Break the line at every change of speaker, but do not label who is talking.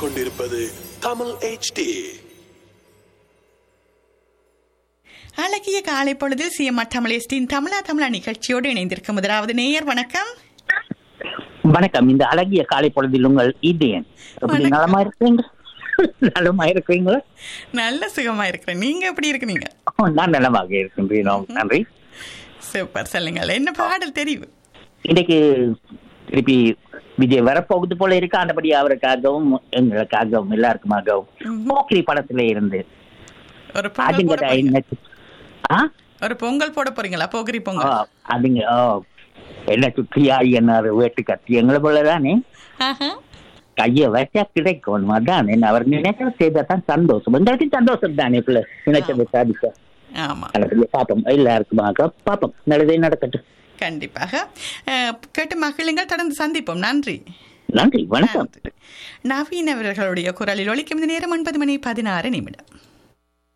கேட்டுக்கொண்டிருப்பது தமிழ் HD.
அழகிய காலை பொழுதில் சிஎம்ஆர் தமிழ் எஸ்டின் தமிழா நிகழ்ச்சியோடு இணைந்திருக்கும் முதலாவது நேயர். வணக்கம்.
வணக்கம். இந்த அழகிய காலை பொழுதில் உங்கள் இதயன் எப்படி நலமா இருக்கீங்க? நலமா இருக்கிறீங்களா?
நல்ல சுகமா இருக்கிறேன். நீங்க எப்படி இருக்கிறீங்க?
நான் நலமாக இருக்கின்றேன். நன்றி.
சூப்பர். சொல்லுங்கள், என்ன பாடல் தெரியும்?
இன்னைக்கு திருப்பி விஜய் வரப்போகுது போல இருக்கு. ஆனபடி அவருக்காகவும் எங்களுக்காகவும் எல்லாருக்குமாகவும் போக்கிரி படத்துல இருந்து
ஒரு பொங்கல் போட போறீங்களா? போகிரி பொங்கல்.
அதுங்க என்ன சுற்றியா என்னாரு வேட்டு கத்தி எங்களை போலதானே கைய வச்சா கிடைக்கும். அதான் அவர் நினைச்ச செய்தான் சந்தோஷம். எங்களுக்கு சந்தோஷம் தானே பிள்ளை நினைச்சதை சாதிக்க. பாப்போம், எல்லாருக்குமாக பாப்போம், நல்லதே நடக்கட்டும்.
கண்டிப்பாக கேட்டு மகிழுங்கள். தொடர்ந்து சந்திப்போம். நன்றி.
நன்றி, வணக்கம்.
நவீன் அவர்களுடைய குரலில் ஒலிக்கும் நேரம் 9:16.